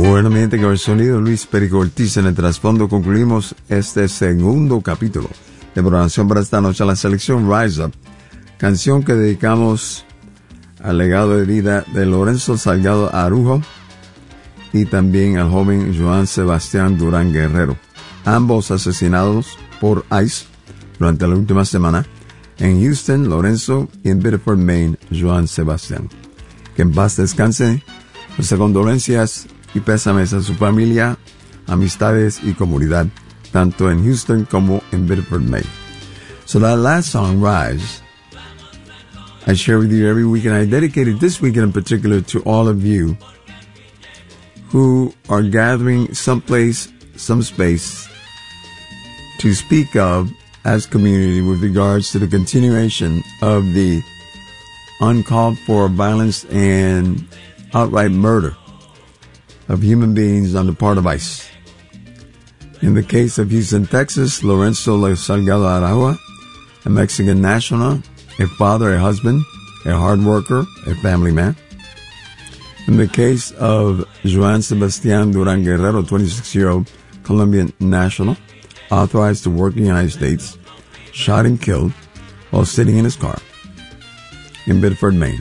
Bueno, mi gente, con el sonido de Luis Perico Ortiz en el trasfondo concluimos este segundo capítulo de programación para esta noche, la selección Rise Up, canción que dedicamos al legado de vida de Lorenzo Salgado Arujo y también al joven Joan Sebastián Durán Guerrero, ambos asesinados por ICE durante la última semana en Houston, Lorenzo, y en Biddeford, Maine, Joan Sebastián. Que en paz descanse. Nuestras condolencias y pésames a su familia, amistades y comunidad, tanto en Houston como en Biddeford, Maine. So that last song, Rise, I share with you every week, and I dedicated this weekend in particular to all of you who are gathering someplace, some space to speak of as community with regards to the continuation of the uncalled for violence and outright murder of human beings on the part of ICE. In the case of Houston, Texas, Lorenzo Salgado Araujo, a Mexican national, a father, a husband, a hard worker, a family man. In the case of Joan Sebastián Durán Guerrero, 26-year-old Colombian national, authorized to work in the United States, shot and killed while sitting in his car in Biddeford, Maine.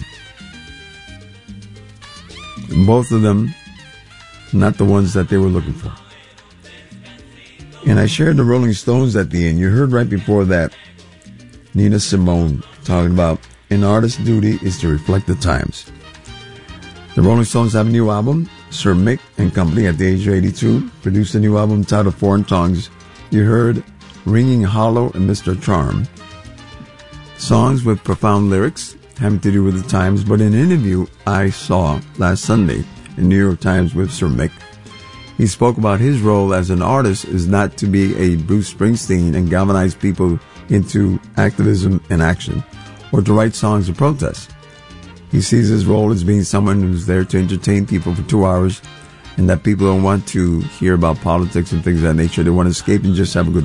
Both of them not the ones that they were looking for. And I shared the Rolling Stones at the end. You heard right before that Nina Simone talking about an artist's duty is to reflect the times. The Rolling Stones have a new album. Sir Mick and Company, at the age of 82, produced a new album titled Foreign Tongues. You heard Ringing Hollow and Mr. Charm. Songs with profound lyrics having to do with the times, but in an interview I saw last Sunday in New York Times with Sir Mick, he spoke about his role as an artist is not to be a Bruce Springsteen and galvanize people into activism and action, or to write songs of protest. He sees his role as being someone who's there to entertain people for 2 hours, and that people don't want to hear about politics and things of that nature. They want to escape and just have a good